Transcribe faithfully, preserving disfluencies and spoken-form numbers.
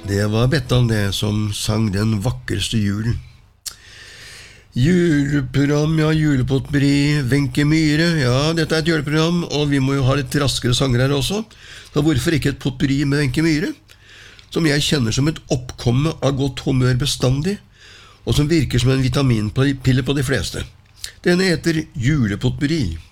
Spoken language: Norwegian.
Det var Bettan det som sang den vakreste julen. Juleprogram, ja, julepotperi, Wenche Myhre. Ja, dette er et juleprogram, og vi må jo ha litt raskere sanger her også. Så hvorfor ikke et potperi med Wenche Myhre? Som jeg kjenner som et oppkomme av godt humør bestandig, og som virker som en vitaminpille på de fleste. Denne heter Julepotperi.